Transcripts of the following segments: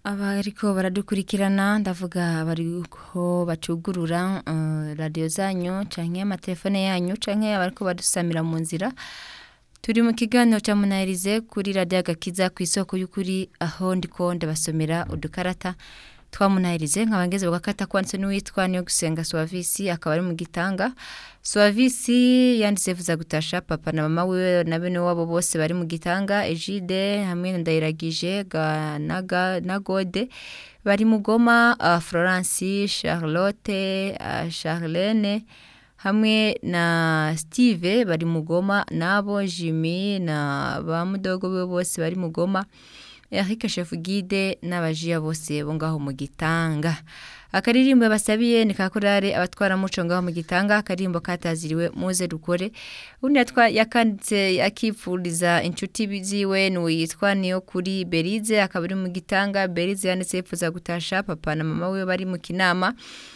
Abariko baradukurikirana ndavuga bariko bacugurura radio zanyu canke amatelefone yanyu canke abariko badusamira mu nzira turi mu kiganiro ca Munahirize kuri radio Agakiza kw'isoko y'ukuri aho ndiko ndabasomera udukarata twa Munahirize nkabangeze bagakata kwanditse n'uwitwa niyo gusenga Suavisi akaba ari mu Gitanga. Suavisi yanditse vuza gutasha papa na mama wiwe na bene wabo bose bari mu Gitanga, Ejide hamwe na Ndayiragije na Gode bari mu Goma, Florence, Charlotte, Charlene hamwe na Steve bari mu Goma, nabo Jimmy na ba mudogo we bose bari mu Goma, Eric Chef Guide n'abajiya bose bo ngaho mu Gitanga. Akaririmbo basabiye ni kakorare abatwara muco ngaho mu Gitanga, akarimbo kataziriwe muze dukore. Undi yakanditse akipfuriza inshuti biziwe n'uyitwa niyo kuri Berize akaba ari mu Gitanga. Berize yanditse yipfuza gutasha papa na mama we bari mu Kinama.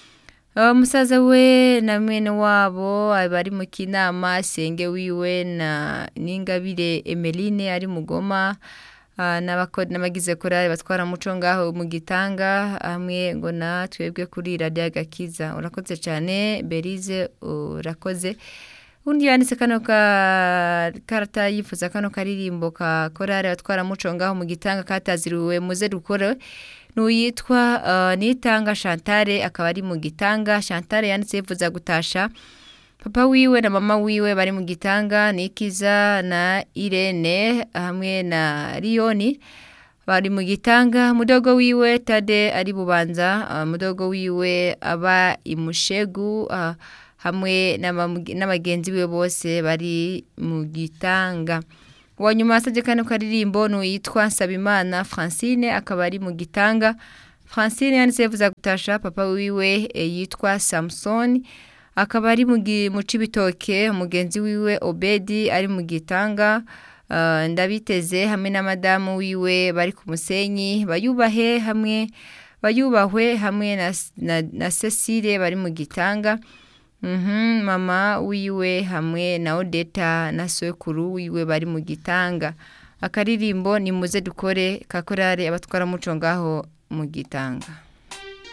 Musaza we na mwene wabo bari mu Kinama, senge wiwe na Ningabire Emeline ari mu Goma. N'abagize korale batwara muco ngaho mu Gitanga hamwe ngo na twebwe kuri radio Agakiza. Urakoze cyane Berize, urakoze. Undi yanditse kano karata yifuza kano karirimbo ka korale batwara muco ngaho mu Gitanga kataziriwe muze dukore n'uyitwa Nitanga Chantale akaba ari mu Gitanga. Chantale yanditse yifuza gutasha papa wiwe na mama wiwe bari mu Gitanga, Nikiza na Irene hamwe na Rioni bari mu Gitanga. Mudogo wiwe Tade ari Bubanza, mudogo wiwe aba Imushegu hamwe n'abagenzi biwe bose bari mu Gitanga. Wanyuma asabye kano karirimbo n'uyitwa Nsabimana Francine akaba ari mu Gitanga. Francine yanditse yifuza gutasha papa wiwe yitwa Samson akaba ari mu Cibitoke, umugenzi wiwe Obedi ari mu Gitanga. Ndabiteze hamwe na madamu wiwe bari ku Musenyi, bayubahwe hamwe na Cecile bari mu Gitanga. Mama wiwe hamwe na Odeta na sekuru wiwe bari mu Gitanga. Akaririmbo ni muze dukore kakorare abatwara muco ngaho mu Gitanga.